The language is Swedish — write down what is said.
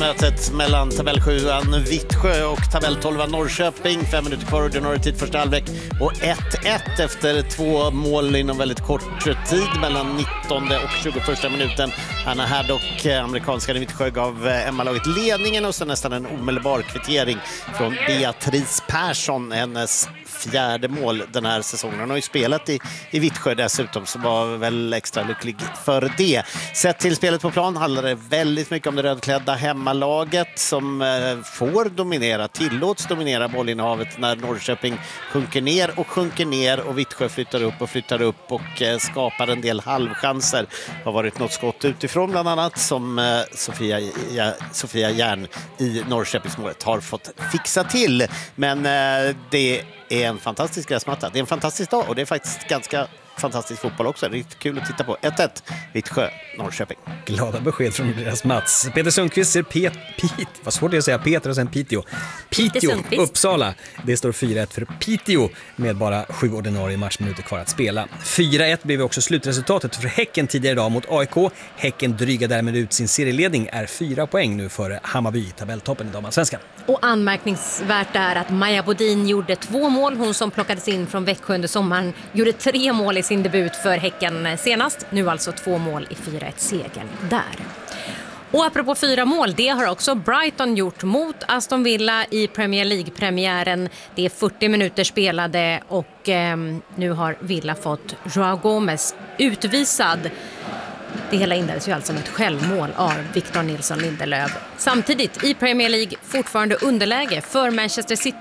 mötet mellan tabell-7an Vittsjö och tabell-12an Norrköping. 5 minuter kvar ordinarie tid första halvlek och 1-1 efter 2 mål inom väldigt kort tid mellan 19 och 21 minuten. Anna Haddock, amerikanska Vittsjö, gav Emma-laget ledningen och så nästan en omedelbar kvittering från Beatrice Persson, hennes 4:e mål den här säsongen. Hon har ju spelat i Vittsjö dessutom, så var väl extra lycklig för det. Sett till spelet på plan handlar det väldigt mycket om det rödklädda hemmalaget som får dominera, tillåts dominera bollinnehavet när Norrköping sjunker ner och Vittsjö flyttar upp och skapar en del halvchanser. Det har varit något skott utifrån bland annat som Sofia Järn i Norrköpingsmålet har fått fixa till. Men det är en fantastisk gräsmatta. Det är en fantastisk dag och det är faktiskt ganska fantastisk fotboll också. Det är riktigt kul att titta på. 1-1, Vittsjö, Norrköping. Glada besked från deras Mats. Peter Sundqvist ser vad svårt det är att säga Peter och sen Piteå, Uppsala. Det står 4-1 för Piteå med bara 7 ordinarie matchminuter kvar att spela. 4-1 blev också slutresultatet för Häcken tidigare idag mot AIK. Häcken drygar därmed ut sin serieledning, är 4 poäng nu före Hammarby i tabelltoppen i damallsvenskan. Och anmärkningsvärt är att Maja Bodin gjorde 2 mål. Hon som plockades in från Växjö under sommaren gjorde 3 mål i sin debut för Häcken senast. Nu alltså 2 mål i 4-1-segern där. Och apropå 4 mål, det har också Brighton gjort mot Aston Villa i Premier League-premiären. Det är 40 minuter spelade och nu har Villa fått Joao Gomez utvisad. Det hela inleddes ju alltså med ett självmål av Victor Nilsson Lindelöf. Samtidigt i Premier League fortfarande underläge för Manchester City